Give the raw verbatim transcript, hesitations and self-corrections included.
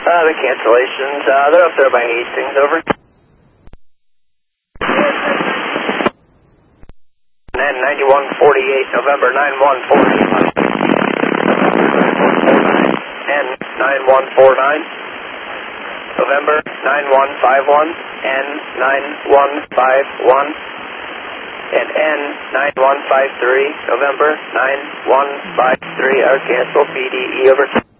Uh, the cancellations, uh, they're up there by Hastings, over. And ninety-one forty-eight, November nine one forty. And nine one four nine, November nine one five one, N nine one five one, and N nine one five three, November nine one five three are canceled, B D E over.